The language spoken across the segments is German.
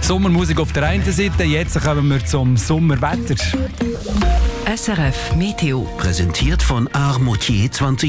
Sommermusik auf der einen Seite, jetzt kommen wir zum Sommerwetter. SRF Meteo. Präsentiert von Art Moutier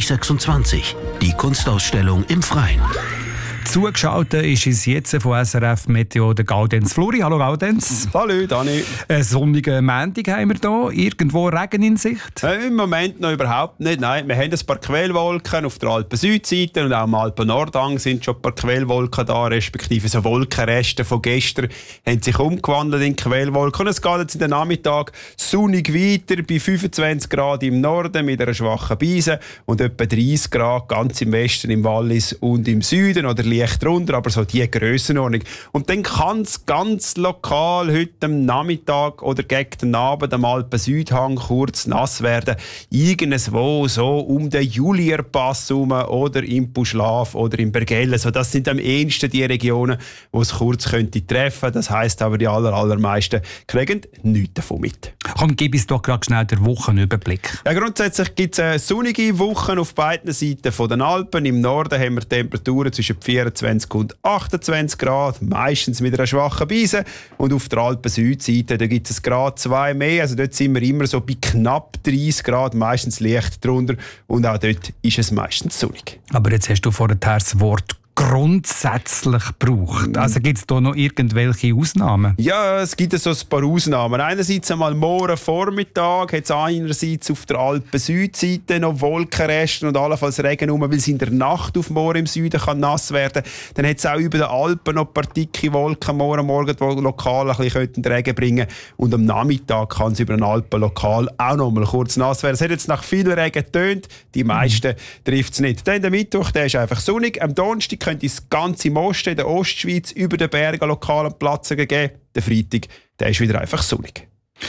2026. Die Kunstausstellung im Freien. Zugeschaltet ist uns jetzt von SRF Meteo der Gaudenz Fluri. Hallo Gaudenz. Hallo Dani. Einen sonnigen Montag haben wir hier. Irgendwo Regen in Sicht? Im Moment noch überhaupt nicht. Nein, wir haben ein paar Quellwolken auf der Alpen-Südseite und auch am Alpen-Nordhang sind schon ein paar Quellwolken da, respektive so Wolkenreste von gestern haben sich umgewandelt in Quellwolken. Und es geht jetzt in den Nachmittag sonnig weiter bei 25 Grad im Norden mit einer schwachen Brise und etwa 30 Grad ganz im Westen, im Wallis und im Süden oder leicht drunter, aber so die Grössenordnung. Und dann kann es ganz lokal heute am Nachmittag oder gegen den Abend am Alpen-Südhang kurz nass werden. Irgendwo so um den Julierpass herum oder im Buschlaf oder im Bergell. So, das sind am ehesten die Regionen, wo es kurz könnte treffen. Das heisst aber, die allermeisten kriegen nichts davon mit. Komm, gib uns doch gerade schnell den Wochenüberblick. Ja, grundsätzlich gibt es sonnige Wochen auf beiden Seiten der Alpen. Im Norden haben wir Temperaturen zwischen 24 und 28 Grad, meistens mit einer schwachen Brise. Und auf der Alpen-Südseite gibt es Grad 2 mehr. Also dort sind wir immer so bei knapp 30 Grad, meistens leicht drunter. Und auch dort ist es meistens sonnig. Aber jetzt hast du vorher das Wort grundsätzlich gebraucht. Also gibt es da noch irgendwelche Ausnahmen? Ja, es gibt so ein paar Ausnahmen. Einerseits einmal morgen Vormittag hat es einerseits auf der Alpen-Südseite noch Wolkenreste und allenfalls Regen rum, weil es in der Nacht auf morgen im Süden kann nass werden. Dann hat es auch über den Alpen noch ein paar dicke Wolken morgen, die lokal ein bisschen Regen bringen könnten. Und am Nachmittag kann es über den Alpen lokal auch noch mal kurz nass werden. Es hat jetzt nach viel Regen getönt, die meisten trifft es nicht. Dann der Mittwoch, der ist einfach sonnig. Am Donnerstag könnte es ganz im Osten, in der Ostschweiz, über den Bergen lokalen Platz geben. Der Freitag, der ist wieder einfach sonnig.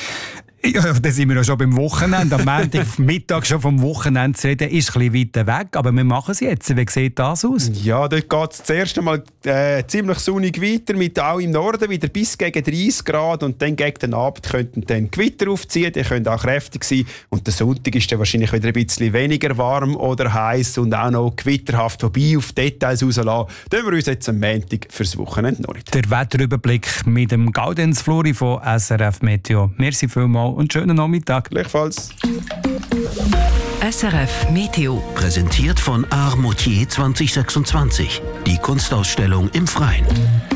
Ja, da sind wir ja schon beim Wochenende. Am Montagmittag schon vom Wochenende zu reden, ist ein bisschen weiter weg. Aber wir machen es jetzt. Wie sieht das aus? Ja, dort geht es zuerst einmal ziemlich sonnig weiter, mit auch im Norden wieder bis gegen 30 Grad. Und dann gegen den Abend könnten dann Gewitter aufziehen. Die können auch kräftig sein. Und der Sonntag ist dann wahrscheinlich wieder ein bisschen weniger warm oder heiß und auch noch gewitterhaft. Wobei auf Details rauslassen, tun wir uns jetzt am Montag fürs Wochenende noch nicht. Der Wetterüberblick mit dem Gaudenz Fluri von SRF Meteo. Merci vielmals und schönen Nachmittag. Gleichfalls. SRF Meteo. Präsentiert von Art Moutier 2026. Die Kunstausstellung im Freien.